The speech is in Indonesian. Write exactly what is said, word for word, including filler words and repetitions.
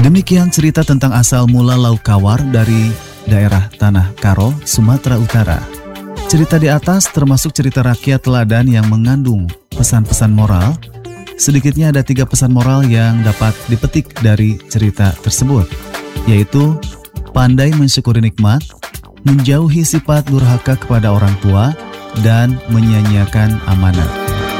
Demikian cerita tentang asal mula lauk kawar dari daerah Tanah Karo, Sumatera Utara. Cerita di atas termasuk cerita rakyat teladan yang mengandung pesan-pesan moral. Sedikitnya ada tiga pesan moral yang dapat dipetik dari cerita tersebut, yaitu pandai mensyukuri nikmat, menjauhi sifat durhaka kepada orang tua, dan menyanyiakan amanat.